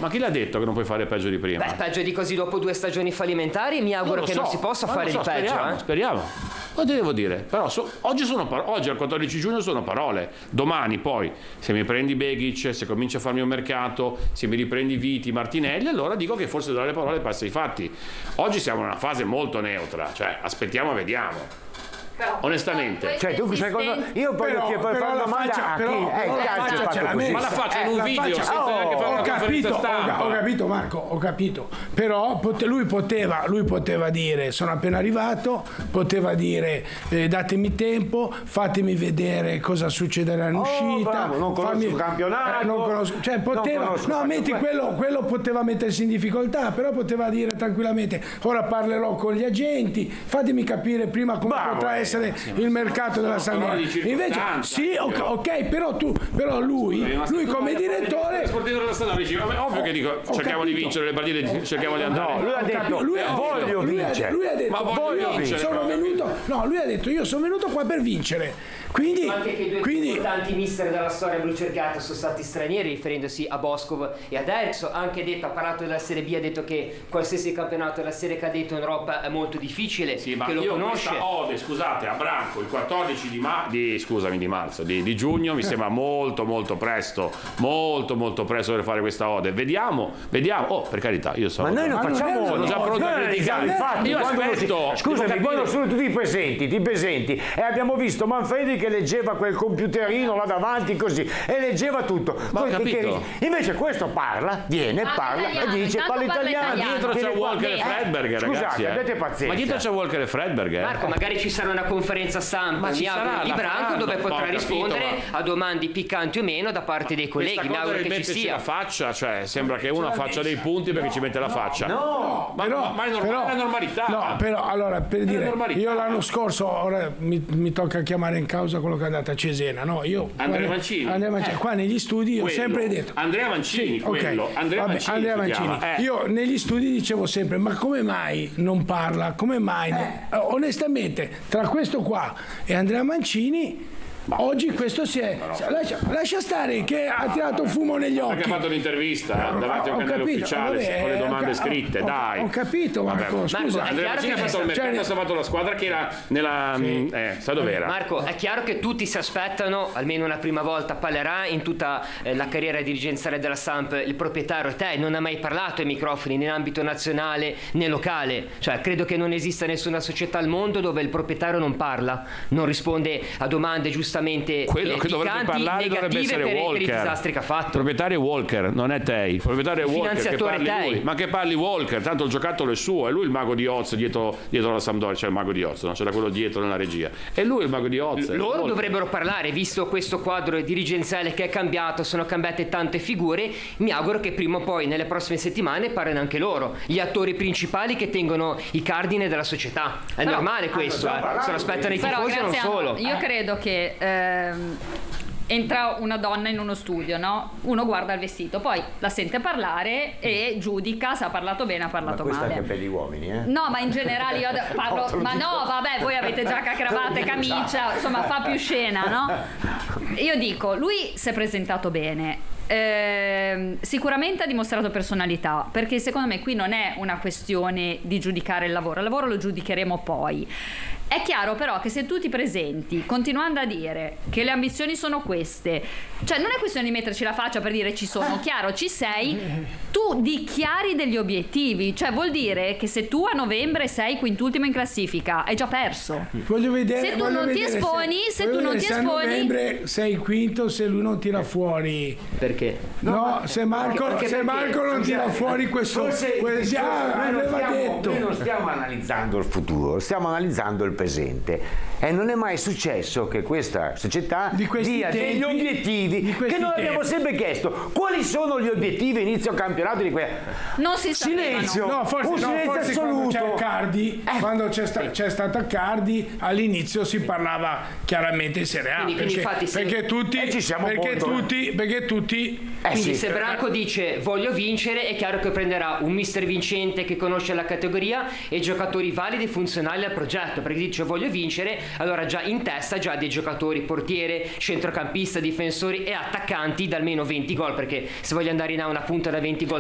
Ma chi l'ha detto che non puoi fare peggio di prima? Beh, peggio di così dopo 2 stagioni fallimentari mi auguro che non si possa fare di peggio. Speriamo. Ma ti devo dire, però oggi al 14 giugno sono parole. Domani poi, se mi prendi Begic, se cominci a farmi un mercato, se mi riprendi Viti, Martinelli, allora dico che forse dalle parole passa ai fatti. Oggi siamo in una fase molto neutra, cioè aspettiamo, vediamo. Onestamente, cioè tu secondo io poi però fare una domanda a chi ma la faccia in un video senza neanche fare una conferenza stampa. Ho capito Marco, ho capito, però lui poteva dire sono appena arrivato, poteva dire datemi tempo, fatemi vedere cosa succederà in uscita, non conosco il campionato, non conosco, cioè poteva, metti quello poteva mettersi in difficoltà, però poteva dire tranquillamente ora parlerò con gli agenti, fatemi capire prima come potrà essere il mercato della Sampdoria. Invece sì, ok, però lui come direttore sportivo della Sampdoria, ovvio che dico cerchiamo di vincere le partite, cerchiamo di andare. No, lui ha detto voglio vincere. Lui ha detto ma voglio vincere. Sono venuto, lui ha detto io sono venuto qua per vincere. Quindi anche che i due più importanti mister della storia blucerchiata sono stati stranieri, riferendosi a Boskov e ad Eriksen. Ha parlato della Serie B, ha detto che qualsiasi campionato della Serie cadetto in Europa è molto difficile, sì, ma che lo conosce. Scusate, a Branco il 14 di giugno mi sembra molto presto per fare questa ode. Vediamo. Per carità, io so. Ma noi non facciamo, sono già pronto a criticare. Infatti, io aspetto. Scusami, quando sono tutti presenti e abbiamo visto Manfredi che leggeva quel computerino là davanti così e leggeva tutto. Ma ho capito. Invece questo parla e dice parla italiano. Dietro c'è Walker e Fredberger, ragazzi. Scusate, avete pazienza. Ma dietro c'è Walker e Fredberger. Marco, magari ci sarà una conferenza stampa di Branco dove potrà rispondere a domande piccanti o meno da parte dei colleghi. Mi auguro che ci sia la faccia, cioè sembra che uno faccia dei punti perché ci mette la faccia. Ma è la normalità. No, però allora per dire, io l'anno scorso, ora mi tocca chiamare in causa quello che è andato a Cesena, no? Andrea Mancini. Qua negli studi ho sempre detto Andrea Mancini, Andrea Mancini. Io negli studi dicevo sempre ma come mai non parla? Come mai? Onestamente, tra questo qua e Andrea Mancini oggi questo si è lascia stare che ha tirato fumo negli occhi perché ha fatto l'intervista davanti a un canale ufficiale con le domande scritte. Dai, ho capito Marco, scusa. Andrea Mancini ha fatto il mercato, ha salvato la squadra che era nella sa dov'era. Marco, è chiaro che tutti si aspettano almeno una prima volta parlerà in tutta la carriera dirigenziale della Samp il proprietario te non ha mai parlato ai microfoni né in ambito nazionale né locale, cioè credo che non esista nessuna società al mondo dove il proprietario non parla, non risponde a domande giustamente quello che dovrebbe parlare dovrebbe essere Walker. Per i disastri che ha fatto. Il proprietario è Walker, non è te. Il proprietario è Walker, che parli lui. Ma che parli Walker, tanto il giocattolo è suo, è lui il mago di Oz dietro la Sampdoria, c'è il mago di Oz, no? C'era quello dietro nella regia. E lui è il mago di Oz. Loro dovrebbero parlare, visto questo quadro dirigenziale che è cambiato, sono cambiate tante figure, mi auguro che prima o poi nelle prossime settimane parlino anche loro, gli attori principali che tengono i cardini della società. È normale questo, se lo aspettano i tifosi e non solo. Io credo che entra una donna in uno studio, no? Uno guarda il vestito, poi la sente parlare e giudica se ha parlato bene o ha parlato male. Questo anche per gli uomini, No, ma in generale io parlo. Ma no, vabbè, voi avete giacca, cravatta e camicia, insomma, fa più scena, no? Io dico, lui si è presentato bene. Sicuramente ha dimostrato personalità, perché secondo me qui non è una questione di giudicare il lavoro lo giudicheremo poi. È chiaro però che se tu ti presenti continuando a dire che le ambizioni sono queste, cioè non è questione di metterci la faccia per dire ci sono, chiaro, ci sei, tu dichiari degli obiettivi, cioè vuol dire che se tu a novembre sei quintultimo in classifica hai già perso. Voglio vedere, se tu non ti esponi, se a novembre sei quinto, se lui non tira fuori. Perché? No, se Marco non tira fuori questo, noi non stiamo analizzando il futuro, stiamo analizzando il presente e non è mai successo che questa società dia degli obiettivi che noi abbiamo sempre chiesto. Quali sono gli obiettivi inizio campionato di non si silenzio, silenzio assoluto. Quando c'è stata Cardi all'inizio si parlava chiaramente in Serie A perché tutti quindi se Branco dice voglio vincere, è chiaro che prenderà un mister vincente che conosce la categoria e giocatori validi e funzionali al progetto, perché dice voglio vincere, allora già in testa già dei giocatori, portiere, centrocampista, difensori e attaccanti da almeno 20 gol, perché se voglio andare in A una punta da 20 gol